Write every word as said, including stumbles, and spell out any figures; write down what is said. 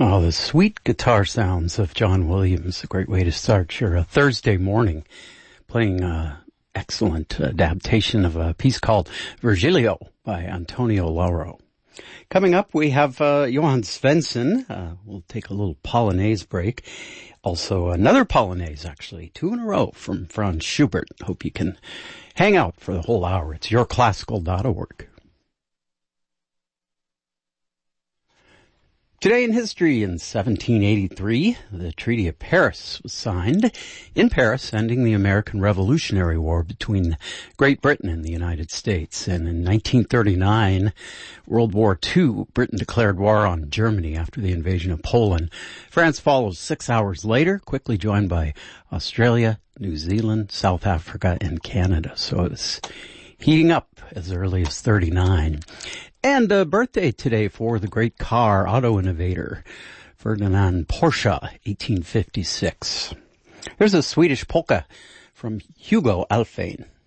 Oh, the sweet guitar sounds of John Williams, a great way to start your uh, Thursday morning, playing uh excellent adaptation of a piece called Virgilio by Antonio Lauro. Coming up, we have uh, Johann Svensson. Uh, we'll take a little Polonaise break. Also, another Polonaise, actually, two in a row from Franz Schubert. Hope you can hang out for the whole hour. It's your classical dot org. Today in history, in seventeen eighty-three, the Treaty of Paris was signed in Paris, ending the American Revolutionary War between Great Britain and the United States. And in nineteen thirty-nine, World War Two, Britain declared war on Germany after the invasion of Poland. France follows six hours later, quickly joined by Australia, New Zealand, South Africa, and Canada. So it's heating up as early as thirty-nine. And a birthday today for the great car auto innovator, Ferdinand Porsche, eighteen fifty-six. There's a Swedish polka from Hugo Alfvén.